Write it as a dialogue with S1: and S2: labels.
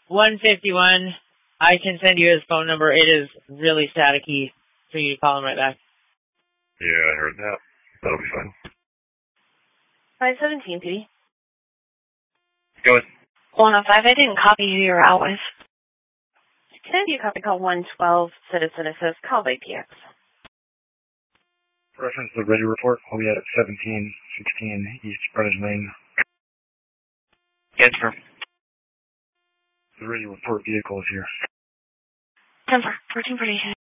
S1: 151. I can send you his phone number. It is really staticky for you to call him right back.
S2: Yeah, I heard that. That'll be fine.
S3: 517, PD.
S2: Go ahead.
S3: 105, I didn't copy you your hours. Can I do a copy call 112, Citizen Assist, call by PX?
S2: Reference the ready report. We'll be at 1716 East Frontage Lane.
S4: Yes, sir.
S2: The ready report vehicle is here.
S3: 10-4, 1448.